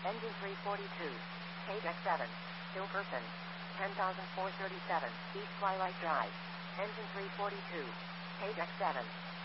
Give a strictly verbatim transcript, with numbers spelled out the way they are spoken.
Engine three forty-two. Page X seven. Still person. ten thousand four hundred thirty-seven. East Twilight Drive. Engine three forty-two. Page X seven.